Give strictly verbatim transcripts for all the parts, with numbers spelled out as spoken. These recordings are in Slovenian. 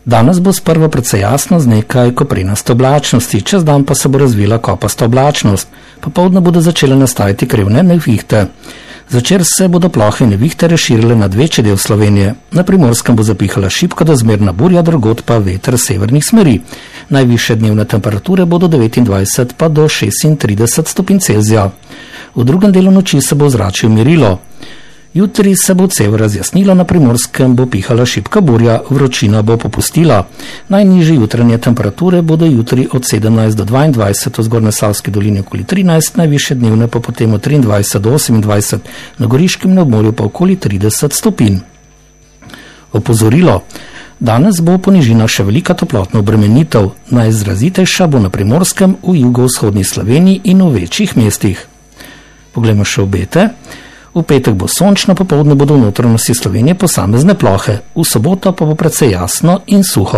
Danes bo sprva precej jasno z nekaj koprenaste oblačnosti, čez dan pa se bo razvila kopasta oblačnost. Popoldne bodo začele nastajati krivne nevihte. Zvečer se bodo plohe nevihte razširile nad večji del Slovenije. Na Primorskem bo zapihala šibko do zmerna burja, drugod pa veter severnih smeri. Najvišje dnevne temperature bodo devetindvajset pa do šestintrideset stopinj Celzija. V drugem delu noči se bo ozračje umirilo. Jutri se bo cev razjasnilo, na Primorskem bo pihala šibka burja, vročina bo popustila. Najnižje jutranje temperature bodo jutri od sedemnajst do dvaindvajset, v Zgornjesavski dolini okoli trinajst, najvišje dnevne pa potem od triindvajset do osemindvajset, na Goriškem in na obmorju pa okoli trideset stopinj. Opozorilo. Danes bo po nižinah še velika toplotna obremenitev, najizrazitejša bo na Primorskem, v jugovzhodni Sloveniji in v večjih mestih. Poglejmo še obete. V petek bo sončno, popoldne bodo v notranjosti Slovenije posamezne plohe, v soboto pa bo precej jasno in suho.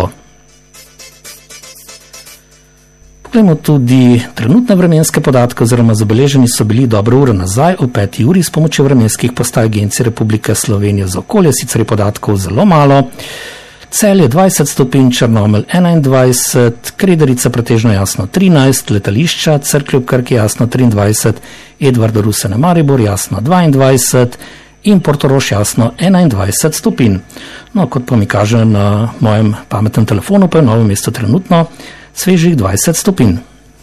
Poglejmo tudi trenutne vremenske podatke, oziroma zabeleženi so bili dobro uro nazaj, o peti uri s pomočjo vremenskih postaj Agencije Republike Slovenije za okolje, sicer je podatkov zelo malo. Celje dvajset stopinj, Črnomelj enaindvajset, Kredarica pretežno jasno trinajst, letališča Cerklje ob Krki jasno triindvajset, Edvarda Ruse na Maribor jasno dvaindvajset in Portorož jasno enaindvajset stopinj. No, kot pa mi kaže na mojem pametnem telefonu, pa je v Novem mestu trenutno svežih dvajset stopinj.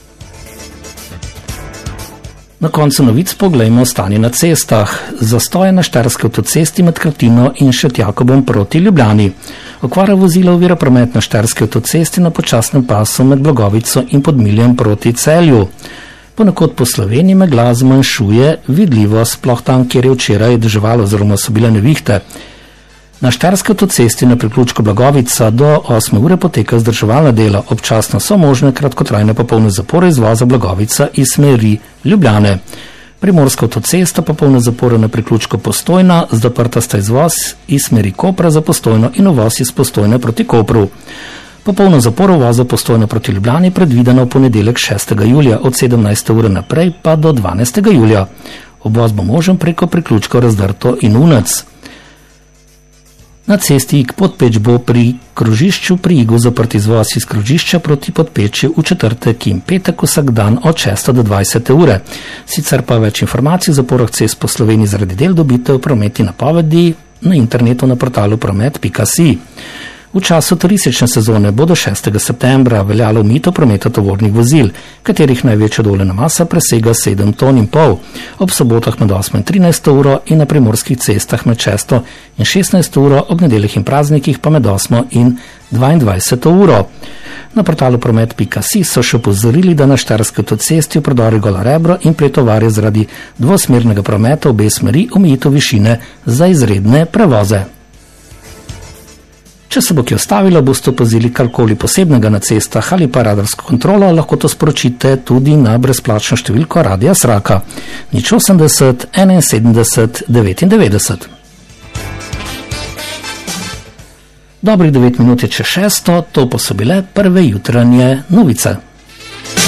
Na koncu novic poglejmo stanje na cestah. Zastoje na štajerski avtocesti med Kratino in Šentjakobom proti Ljubljani. Okvara vozila ovira promet na štajerski avtocesti na počasnem pasu med Blagovico in Podmiljem proti Celju. Ponekod po Sloveniji megla zmanjšuje vidljivost, sploh tam, kjer je včeraj deževalo oziroma so bile nevihte. Na štajerski avtocesti na priključku Blagovica do osme ure poteka vzdrževalna dela, občasno so možne kratkotrajne popolne zapore izvoza Blagovica iz smeri Ljubljane. Primorska avtocesta popolne zapore na priključku Postojna, zaprta sta izvoz iz smeri Kopra za Postojno in uvoz iz Postojne proti Kopru. Popolna zapora uvoza Postojna proti Ljubljani je predvidena v ponedeljek šestega julija od sedemnajste ure naprej pa do dvanajstega julija. Uvoz bo možen preko priključkov Razdrto in Unec. Na cesti Ig-Podpeč bo pri krožišču pri Igu zaprt izvoz iz krožišča proti Podpečju v četrtek in petek vsak dan od šeste do dvajsete ure. Sicer pa več informacij o zaporah cest po Sloveniji zaradi del dobite v prometni napovedi na internetu na portalu promet pika si. V času turistične sezone bo do šestega septembra veljalo omejitev prometa tovornih vozil, katerih največja dovoljena masa presega sedem ton in pol. Ob sobotah med osmo in trinajsto uro in na primorskih cestah med šesto in šestnajsto uro, ob nedeljah in praznikih pa med osmo in dvaindvajseto uro. Na portalu promet pika si so še opozorili, da na štajerski avtocesti v predori Gola Rebro in Pretovarje zaradi dvosmernega prometa v obe smeri omejitev višine za izredne prevoze. Če se bo kje ustavilo, boste opazili karkoli posebnega na cestah ali pa radarsko kontrolo, lahko to sporočite tudi na brezplačno številko Radia Sraka nič osemdeset enainsedemdeset devetindevetdeset. Dobrih devet minut je čez šesto, to pa so bile prve jutranje novice.